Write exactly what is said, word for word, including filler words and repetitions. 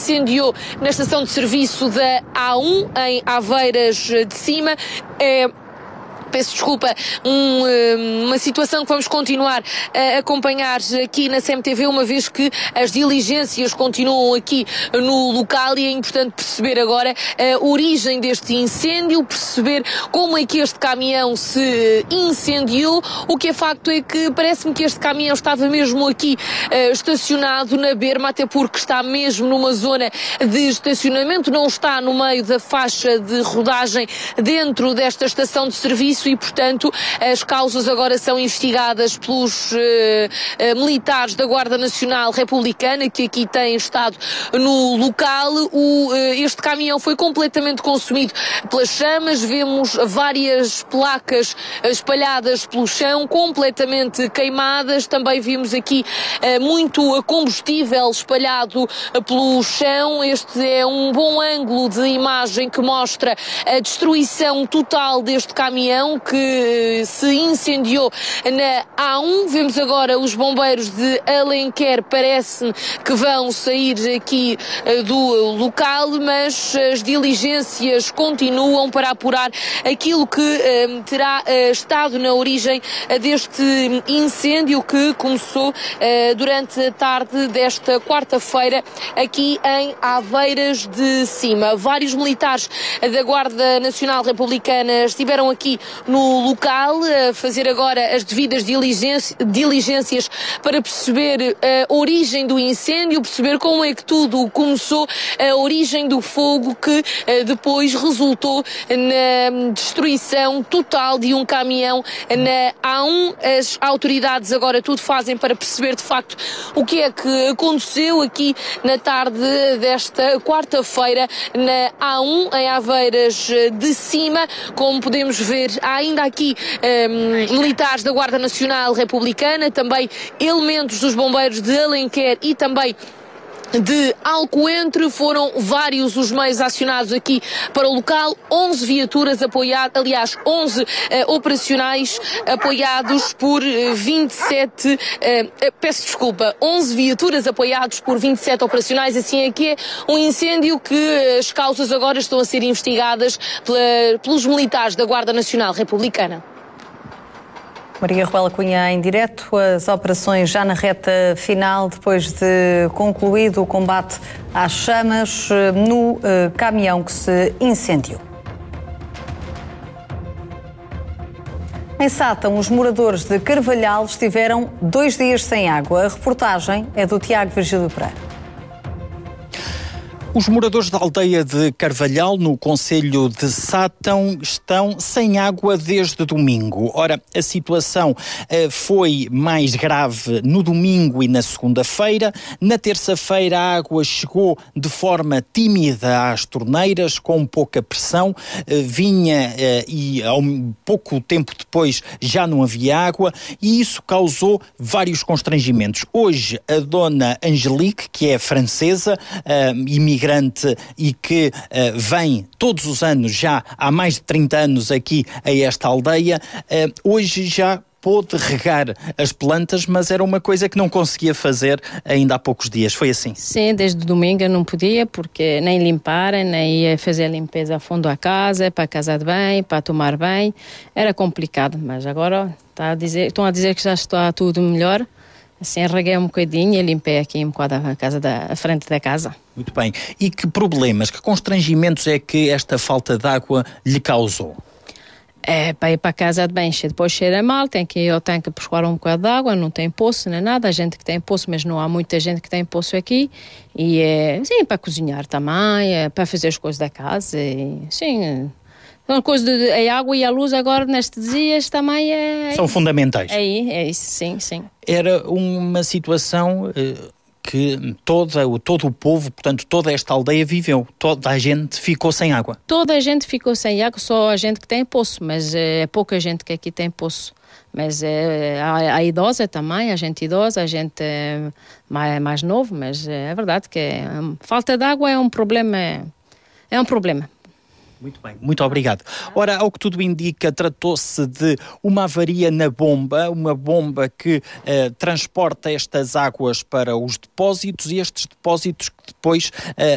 incendiou na estação de serviço da A um, em Aveiras de Cima. É... Peço desculpa, um, uma situação que vamos continuar a acompanhar aqui na C M T V, uma vez que as diligências continuam aqui no local e é importante perceber agora a origem deste incêndio, perceber como é que este caminhão se incendiou. O que é facto é que parece-me que este caminhão estava mesmo aqui uh, estacionado na berma, até porque está mesmo numa zona de estacionamento, não está no meio da faixa de rodagem dentro desta estação de serviço. E, portanto, as causas agora são investigadas pelos uh, uh, militares da Guarda Nacional Republicana, que aqui têm estado no local. O, uh, este caminhão foi completamente consumido pelas chamas, vemos várias placas espalhadas pelo chão, completamente queimadas. Também vimos aqui uh, muito combustível espalhado uh, pelo chão. Este é um bom ângulo de imagem que mostra a destruição total deste caminhão, que se incendiou na A um. Vemos agora os bombeiros de Alenquer, parece-me que vão sair aqui uh, do local, mas as diligências continuam para apurar aquilo que uh, terá uh, estado na origem uh, deste incêndio que começou uh, durante a tarde desta quarta-feira aqui em Aveiras de Cima. Vários militares da Guarda Nacional Republicana estiveram aqui no local, a fazer agora as devidas diligências para perceber a origem do incêndio, perceber como é que tudo começou, a origem do fogo que depois resultou na destruição total de um caminhão na A um. As autoridades agora tudo fazem para perceber de facto o que é que aconteceu aqui na tarde desta quarta-feira na A um, em Aveiras de Cima. Como podemos ver, há ainda aqui um, militares da Guarda Nacional Republicana, também elementos dos bombeiros de Alenquer e também de Alcoentre. Foram vários os meios acionados aqui para o local, onze viaturas apoiadas, aliás, onze uh, operacionais apoiados por uh, vinte e sete, uh, uh, peço desculpa, onze viaturas apoiados por vinte e sete operacionais. Assim é que é um incêndio que as causas agora estão a ser investigadas pela, pelos militares da Guarda Nacional Republicana. Maria Ruela Cunha em direto, as operações já na reta final, depois de concluído o combate às chamas no uh, caminhão que se incendiou. Em Sátão, os moradores de Carvalhal estiveram dois dias sem água. A reportagem é do Tiago Virgílio Pereira. Os moradores da aldeia de Carvalhal, no concelho de Sátão, estão sem água desde domingo. Ora, a situação uh, foi mais grave no domingo e na segunda-feira. Na terça-feira a água chegou de forma tímida às torneiras, com pouca pressão. Uh, vinha uh, e ao pouco tempo depois já não havia água e isso causou vários constrangimentos. Hoje a dona Angelique, que é francesa, uh, imigrante e que uh, vem todos os anos, já há mais de trinta anos aqui a esta aldeia, uh, hoje já pôde regar as plantas, mas era uma coisa que não conseguia fazer ainda há poucos dias. Foi assim? Sim, desde domingo eu não podia, porque nem limpar, nem ia fazer a limpeza a fundo à casa, para a casa de banho, para tomar banho. Era complicado, mas agora está a dizer, estão a dizer que já está tudo melhor. Assim, reguei um bocadinho e limpei aqui um bocado a, casa da, a frente da casa. Muito bem. E que problemas, que constrangimentos é que esta falta de água lhe causou? É, para ir para a casa de banho, depois cheira mal, tem que ir ao tanque buscar um bocado de água, não tem poço nem nada. A gente que tem poço, mas não há muita gente que tem poço aqui. E é, sim, para cozinhar também, é, para fazer as coisas da casa, e, sim... Uma coisa de, a água e a luz agora nestes dias também é... São fundamentais. É, é isso, sim, sim. Era uma situação uh, que toda, todo o povo, portanto toda esta aldeia viveu. Toda a gente ficou sem água. Toda a gente ficou sem água, só a gente que tem poço, mas é pouca gente que aqui tem poço. Mas é, a, a idosa também, a gente idosa, a gente é mais, mais novo, mas é verdade que é, falta de água é um problema, é um problema. Muito bem, muito obrigado. Ora, ao que tudo indica, tratou-se de uma avaria na bomba, uma bomba que eh, transporta estas águas para os depósitos e estes depósitos que depois eh,